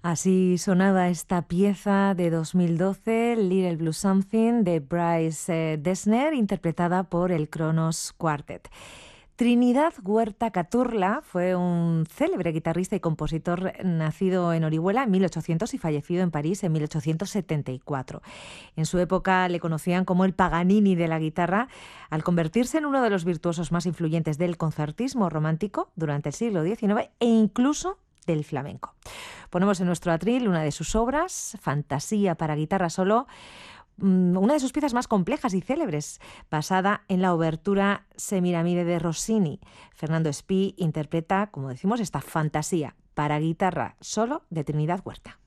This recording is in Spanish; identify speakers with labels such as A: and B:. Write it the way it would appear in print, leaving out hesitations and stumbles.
A: Así sonaba esta pieza de 2012, Little Blue Something, de Bryce Dessner, interpretada por el Kronos Quartet. Trinidad Huerta Caturla fue un célebre guitarrista y compositor nacido en Orihuela en 1800 y fallecido en París en 1874. En su época le conocían como el Paganini de la guitarra, al convertirse en uno de los virtuosos más influyentes del concertismo romántico durante el siglo XIX e incluso del flamenco. Ponemos en nuestro atril una de sus obras, Fantasía para guitarra solo, una de sus piezas más complejas y célebres, basada en la obertura Semiramide de Rossini. Fernando Espí interpreta, como decimos, esta Fantasía para guitarra solo de Trinidad Huerta.